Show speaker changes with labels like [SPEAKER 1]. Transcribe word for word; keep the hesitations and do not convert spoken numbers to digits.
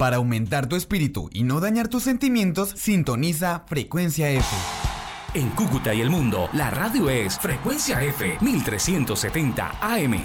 [SPEAKER 1] Para aumentar tu espíritu y no dañar tus sentimientos, sintoniza Frecuencia F.
[SPEAKER 2] En Cúcuta y el mundo, la radio es Frecuencia F mil trescientos setenta A M.